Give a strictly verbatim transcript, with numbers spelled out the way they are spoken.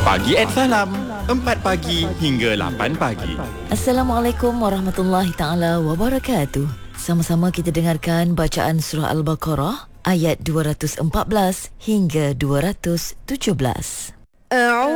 Pagi at Salam, empat pagi hingga lapan pagi. Assalamualaikum warahmatullahi taala wabarakatuh. Sama-sama kita dengarkan bacaan surah Al-Baqarah ayat dua ratus empat belas hingga dua ratus tujuh belas. أعوذ